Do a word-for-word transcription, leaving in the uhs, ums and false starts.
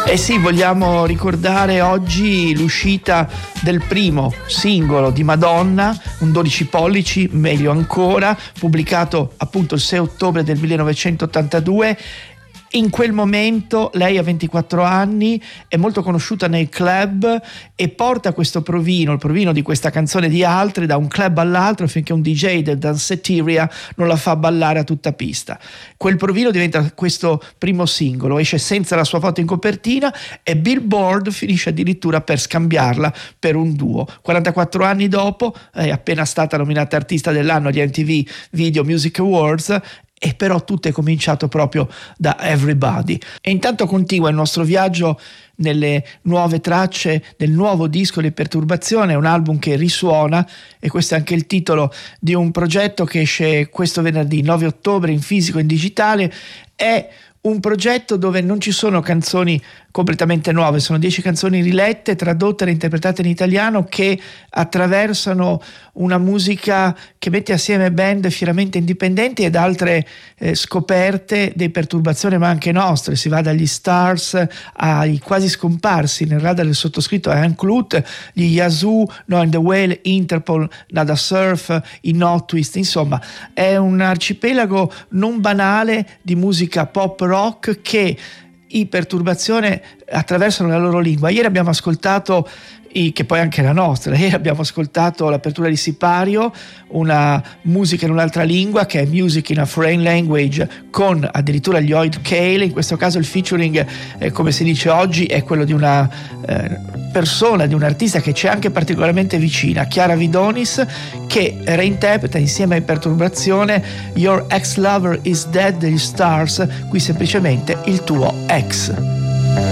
Eh sì, vogliamo ricordare oggi l'uscita del primo singolo di Madonna, un dodici pollici, meglio ancora, pubblicato appunto il sei ottobre del millenovecentottantadue. In quel momento lei ha ventiquattro anni, è molto conosciuta nei club e porta questo provino, il provino di questa canzone di altri, da un club all'altro finché un D J del Danceteria non la fa ballare a tutta pista. Quel provino diventa questo primo singolo, esce senza la sua foto in copertina e Billboard finisce addirittura per scambiarla per un duo. quarantaquattro anni dopo è appena stata nominata artista dell'anno agli M T V Video Music Awards. E però tutto è cominciato proprio da Everybody. E intanto continua il nostro viaggio nelle nuove tracce del nuovo disco di Perturbazione, un album che risuona, e questo è anche il titolo di un progetto che esce questo venerdì nove ottobre in fisico e in digitale. È un progetto dove non ci sono canzoni completamente nuove, sono dieci canzoni rilette, tradotte e interpretate in italiano, che attraversano una musica che mette assieme band fieramente indipendenti ed altre eh, scoperte dei Perturbazione, ma anche nostre. Si va dagli Stars ai quasi scomparsi nel radar del sottoscritto Ian Clute, gli Yazoo, No and the Whale, Interpol, Nada Surf, i No Twist. Insomma, è un arcipelago non banale di musica pop rock che i Perturbazione attraversano la loro lingua. Ieri abbiamo ascoltato, che poi anche la nostra, ieri abbiamo ascoltato l'apertura di Sipario, una musica in un'altra lingua che è Music in a Foreign Language, con addirittura gli Oid Cale. In questo caso il featuring, eh, come si dice oggi, è quello di una eh, persona, di un artista che c'è anche particolarmente vicina, Chiara Vidonis, che reinterpreta insieme ai Perturbazione Your Ex Lover Is Dead degli Stars, qui semplicemente il tuo ex.